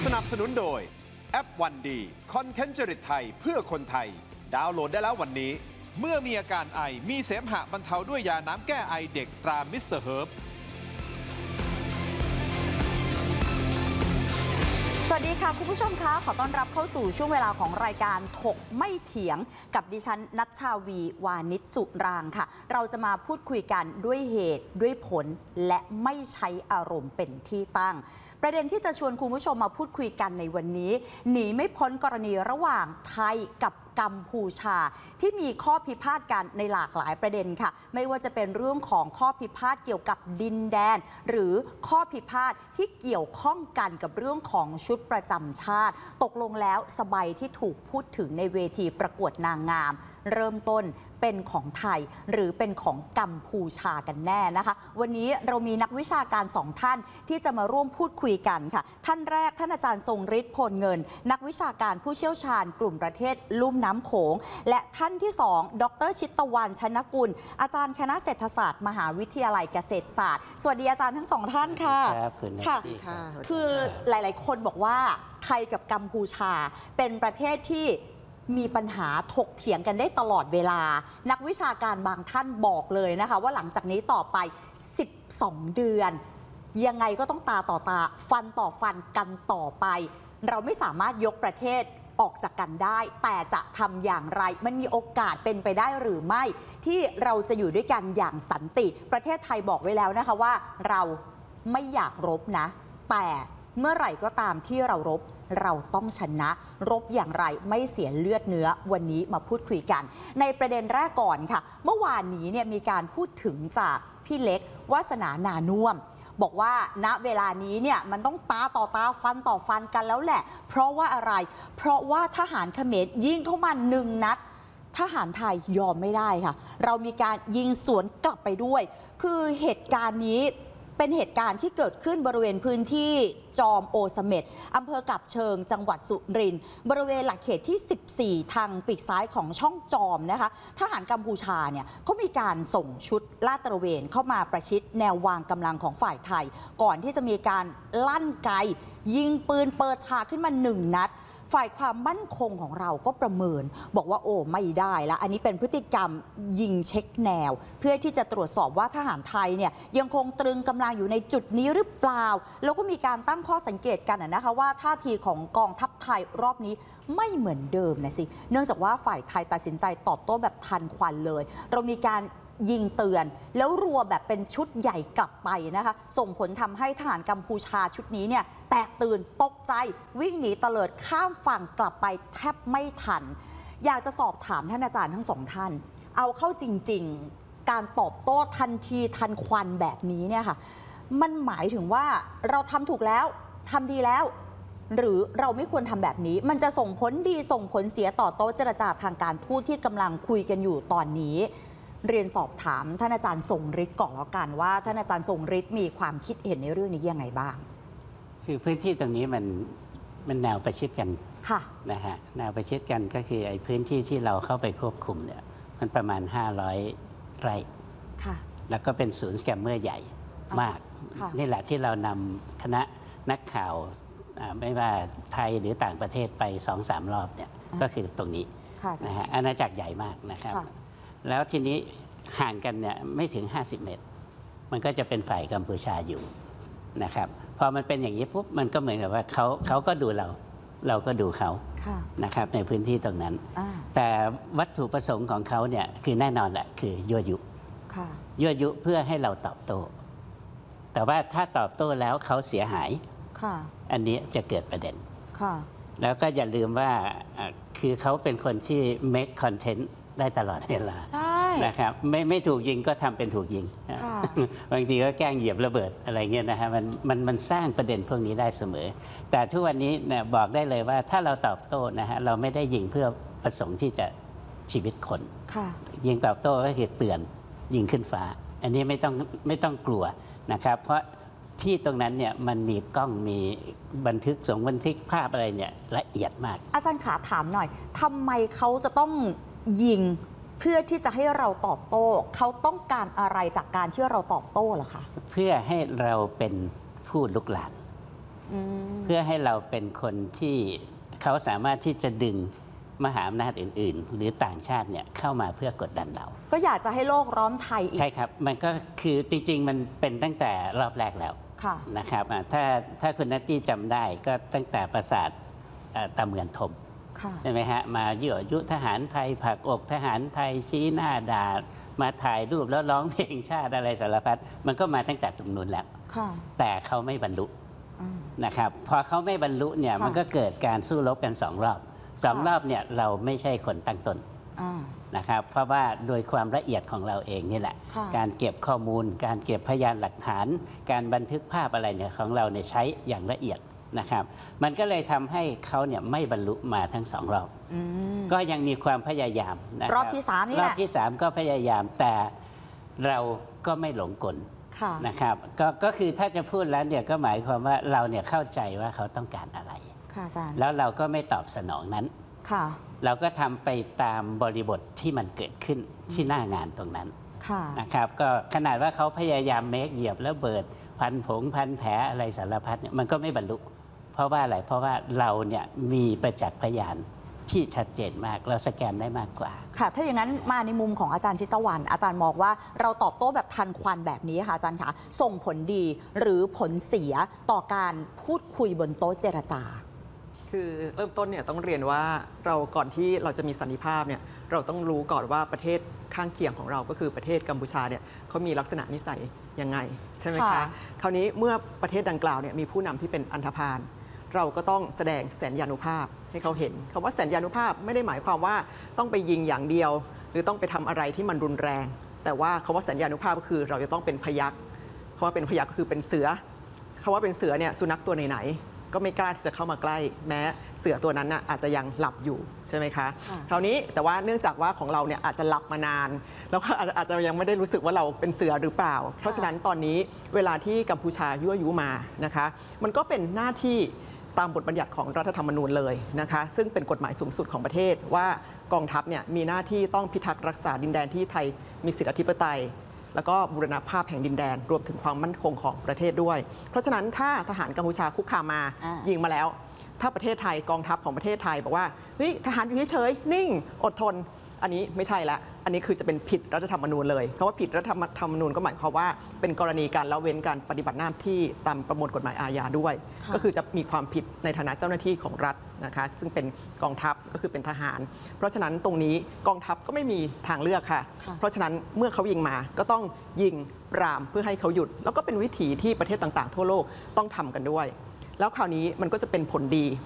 นับสนุนโดยแอปวันดีคอนเทนต์จริตไทยเพื่อคนไทยดาวน์โหลดได้แล้ววันนี้เมื่อมีอาการไอมีเสมหะบรรเทาด้วยยาน้ำแก้ไอเด็กตรามิสเตอร์เฮิร์บสวัสดีค่ะคุณผู้ชมคะขอต้อนรับเข้าสู่ช่วงเวลาของรายการถกไม่เถียงกับดิฉันณัชชาวีวานิชสุรางค่ะเราจะมาพูดคุยกันด้วยเหตุด้วยผลและไม่ใช้อารมณ์เป็นที่ตั้งประเด็นที่จะชวนคุณผู้ชมมาพูดคุยกันในวันนี้หนีไม่พ้นกรณีระหว่างไทยกับกัมพูชาที่มีข้อพิพาทกันในหลากหลายประเด็นค่ะไม่ว่าจะเป็นเรื่องของข้อพิพาทเกี่ยวกับดินแดนหรือข้อพิพาทที่เกี่ยวข้องกันกับเรื่องของชุดประจำชาติตกลงแล้วสบายที่ถูกพูดถึงในเวทีประกวดนางงามเริ่มต้นเป็นของไทยหรือเป็นของกัมพูชากันแน่นะคะวันนี้เรามีนักวิชาการ2ท่านที่จะมาร่วมพูดคุยกันค่ะท่านแรกท่านอาจารย์ทรงฤทธิ์พลเงินนักวิชาการผู้เชี่ยวชาญกลุ่มประเทศลุ่มน้ำโขงและท่านที่2ดร.ชิตตวันชนกุลอาจารย์คณะเศรษฐศาสตร์มหาวิทยาลัยเกษตรศาสตร์สวัสดีอาจารย์ทั้ง2ท่านค่ะค่ะคือหลายๆคนบอกว่าไทยกับกัมพูชาเป็นประเทศที่มีปัญหาถกเถียงกันได้ตลอดเวลานักวิชาการบางท่านบอกเลยนะคะว่าหลังจากนี้ต่อไป12เดือนยังไงก็ต้องตาต่อตาฟันต่อฟันกันต่อไปเราไม่สามารถยกประเทศออกจากกันได้แต่จะทำอย่างไรมันมีโอกาสเป็นไปได้หรือไม่ที่เราจะอยู่ด้วยกันอย่างสันติประเทศไทยบอกไว้แล้วนะคะว่าเราไม่อยากรบนะแต่เมื่อไหร่ก็ตามที่เรารบเราต้องชนะรบอย่างไรไม่เสียเลือดเนื้อวันนี้มาพูดคุยกันในประเด็นแรกก่อนค่ะเมื่อวานนี้เนี่ยมีการพูดถึงจากพี่เล็กวาสนานานุ่วมบอกว่าณเวลานี้เนี่ยมันต้องตาต่อตาฟันต่อฟันกันแล้วแหละเพราะว่าอะไรเพราะว่าทหารเขมรยิงเข้ามา1 นัดทหารไทยยอมไม่ได้ค่ะเรามีการยิงสวนกลับไปด้วยคือเหตุการณ์นี้เป็นเหตุการณ์ที่เกิดขึ้นบริเวณพื้นที่จอมโอเสเม็ดอำเภอกับเชิงจังหวัดสุรินทร์บริเวณหลักเขตที่14ทางปีกซ้ายของช่องจอมนะคะทหารกัมพูชาเนี่ยเขามีการส่งชุดลาดตระเวนเข้ามาประชิดแนววางกำลังของฝ่ายไทยก่อนที่จะมีการลั่นไกยิงปืนเปิดฉากขึ้นมา1 นัดฝ่ายความมั่นคงของเราก็ประเมินบอกว่าโอ้ไม่ได้แล้วอันนี้เป็นพฤติกรรมยิงเช็คแนวเพื่อที่จะตรวจสอบว่าทหารไทยเนี่ยยังคงตรึงกำลังอยู่ในจุดนี้หรือเปล่าแล้วก็มีการตั้งข้อสังเกตกันนะคะว่าท่าทีของกองทัพไทยรอบนี้ไม่เหมือนเดิมนะสิเนื่องจากว่าฝ่ายไทยตัดสินใจตอบโต้แบบทันควันเลยเรามีการยิงเตือนแล้วรัวแบบเป็นชุดใหญ่กลับไปนะคะส่งผลทำให้ทหารกัมพูชาชุดนี้เนี่ยแตกตื่นตกใจวิ่งหนีเตลิดข้ามฝั่งกลับไปแทบไม่ทันอยากจะสอบถามท่านอาจารย์ทั้ง2ท่านเอาเข้าจริงๆการตอบโต้ทันทีทันควันแบบนี้เนี่ยค่ะมันหมายถึงว่าเราทำถูกแล้วทำดีแล้วหรือเราไม่ควรทำแบบนี้มันจะส่งผลดีส่งผลเสียต่อโต๊ะเจรจาทางการทูตที่กำลังคุยกันอยู่ตอนนี้เรียนสอบถามท่านอาจารย์ทรงฤทธิ์ก่อนแล้วกันว่าท่านอาจารย์ทรงฤทธิ์มีความคิดเห็นในเรื่องนี้ยังไงบ้างคือพื้นที่ตรงนี้มันแนวประชิดกันนะฮะแนวประชิดกันก็คือไอ้พื้นที่ที่เราเข้าไปควบคุมเนี่ยมันประมาณ500 ไร่แล้วก็เป็นศูนย์สแกมเมอร์ใหญ่มากนี่แหละที่เรานำคณะนักข่าวไม่ว่าไทยหรือต่างประเทศไป 2-3 รอบเนี่ยก็คือตรงนี้นะฮะอาณาจักรใหญ่มากนะครับแล้วทีนี้ห่างกันเนี่ยไม่ถึง50 เมตรมันก็จะเป็นฝ่ายกัมพูชาอยู่นะครับพอมันเป็นอย่างนี้ปุ๊บมันก็เหมือนกับว่าเขาก็ดูเราก็ดูเขานะครับในพื้นที่ตรงนั้นแต่วัตถุประสงค์ของเขาเนี่ยคือแน่นอนแหละคือยั่วยุเพื่อให้เราตอบโต้แต่ว่าถ้าตอบโต้แล้วเขาเสียหายอันนี้จะเกิดประเด็นแล้วก็อย่าลืมว่าคือเขาเป็นคนที่ make contentได้ตลอดเวลานะครับไม่ถูกยิงก็ทำเป็นถูกยิงบางทีก็แกล้งเหยียบระเบิดอะไรเงี้ยนะฮะมันสร้างประเด็นพวกนี้ได้เสมอแต่ทุกวันนี้เนี่ยบอกได้เลยว่าถ้าเราตอบโต้นะฮะเราไม่ได้ยิงเพื่อประสงค์ที่จะชีวิตคนยิงตอบโต้ก็คือเตือนยิงขึ้นฟ้าอันนี้ไม่ต้องกลัวนะครับเพราะที่ตรงนั้นเนี่ยมันมีกล้องมีบันทึกภาพอะไรเนี่ยละเอียดมากอาจารย์ขาถามหน่อยทำไมเขาจะต้องยิงเพื่อที่จะให้เราตอบโต้เขาต้องการอะไรจากการที่เราตอบโต้ล่ะคะเพื่อให้เราเป็นผู้ลุกลานเพื่อให้เราเป็นคนที่เขาสามารถที่จะดึงมหาอำนาจอื่นๆ หรือต่างชาติเนี่ยเข้ามาเพื่อกดดันเราก็อยากจะให้โลกร้อมไทยอีกใช่ครับมันก็คือจริงๆมันเป็นตั้งแต่รอบแรกแล้วนะครับถ้าคุณนัตตี้จำได้ก็ตั้งแต่ปราสาทตาเมือนทมใช่ไหมฮะมายั่วยุทหารไทยผลักอกทหารไทยชี้หน้าด่ามาถ่ายรูปแล้วร้องเพลงชาติอะไรสารพัดมันก็มาตั้งแต่ตรงนู้นแล้วแต่เขาไม่บรรลุนะครับพอเขาไม่บรรลุเนี่ยมันก็เกิดการสู้รบกัน2 รอบ2 รอบเนี่ยเราไม่ใช่คนตั้งต้นนะครับเพราะว่าโดยความละเอียดของเราเองนี่แหละการเก็บข้อมูลการเก็บพยานหลักฐานการบันทึกภาพอะไรเนี่ยของเราเนี่ยใช้อย่างละเอียดนะครับมันก็เลยทำให้เขาเนี่ยไม่บรรลุมาทั้ง2 รอบก็ยังมีความพยายามนะครับรอบที่3นี่แหละรอบที่3ก็พยายามแต่เราก็ไม่หลงกลนะครับก็คือถ้าจะพูดแล้วเนี่ยก็หมายความว่าเราเนี่ยเข้าใจว่าเขาต้องการอะไรแล้วเราก็ไม่ตอบสนองนั้นเราก็ทำไปตามบริบทที่มันเกิดขึ้นที่หน้างานตรงนั้นนะครับก็ขนาดว่าเขาพยายามเหยียบแล้วเบิดพันแผลอะไรสารพัดเนี่ยมันก็ไม่บรรลุเพราะว่าอะไรเพราะว่าเราเนี่ยมีประจักษ์พยานที่ชัดเจนมากเราสแกนได้มากกว่าค่ะถ้าอย่างนั้นมาในมุมของอาจารย์ชิตวรรณอาจารย์มองว่าเราตอบโต้แบบทันควันแบบนี้ค่ะอาจารย์คะส่งผลดีหรือผลเสียต่อการพูดคุยบนโต๊ะเจรจาคือเริ่มต้นเนี่ยต้องเรียนว่าเราก่อนที่เราจะมีสันติภาพเนี่ยเราต้องรู้ก่อนว่าประเทศข้างเคียงของเราก็คือประเทศกัมพูชาเนี่ยเขามีลักษณะนิสัยยังไงใช่ไหมคะคราวนี้เมื่อประเทศดังกล่าวเนี่ยมีผู้นำที่เป็นอันธพาลเราก็ต้องแสดงแสนยานุภาพให้เขาเห็นคำว่าแสนยานุภาพไม่ได้หมายความว่าต้องไปยิงอย่างเดียวหรือต้องไปทำอะไรที่มันรุนแรงแต่ว่าคำว่าแสนยานุภาพก็คือเราจะต้องเป็นพยัคฆ์คำว่าเป็นพยัคฆ์ก็คือเป็นเสือคำว่าเป็นเสือเนี่ยสุนัขตัวไหนก็ไม่กล้าที่จะเข้ามาใกล้แม้เสือตัวนั้นน่ะอาจจะยังหลับอยู่ใช่ไหมคะคราวนี้แต่ว่าเนื่องจากว่าของเราเนี่ยอาจจะหลับมานานแล้วก็อาจจะยังไม่ได้รู้สึกว่าเราเป็นเสือหรือเปล่าเพราะฉะนั้นตอนนี้เวลาที่กัมพูชายั่วยุมานะคะมันก็เป็นหน้าที่ตามบทบัญญัติของรัฐธรรมนูญเลยนะคะซึ่งเป็นกฎหมายสูงสุดของประเทศว่ากองทัพเนี่ยมีหน้าที่ต้องพิทักษ์รักษาดินแดนที่ไทยมีสิทธิอธิปไตยแล้วก็บูรณภาพแห่งดินแดนรวมถึงความมั่นคงของประเทศด้วยเพราะฉะนั้นถ้าทหารกัมพูชาคุกคามมายิงมาแล้วถ้าประเทศไทยกองทัพของประเทศไทยบอกว่าเฮ้ยทหารอยู่เฉยๆนิ่งอดทนอันนี้ไม่ใช่ละอันนี้คือจะเป็นผิดรัฐธรรมนูญเลยคำว่าผิดรัฐธรรมนูญก็หมายความว่าเป็นกรณีการละเว้นการปฏิบัติหน้าที่ตามประมวลกฎหมายอาญาด้วยก็คือจะมีความผิดในฐานะเจ้าหน้าที่ของรัฐนะคะซึ่งเป็นกองทัพก็คือเป็นทหารเพราะฉะนั้นตรงนี้กองทัพก็ไม่มีทางเลือกค่ะเพราะฉะนั้นเมื่อเขายิงมาก็ต้องยิงปรามเพื่อให้เขาหยุดแล้วก็เป็นวิถีที่ประเทศต่างๆทั่วโลกต้องทำกันด้วยแล้วคราวนี้มันก็จะเป็นผลดี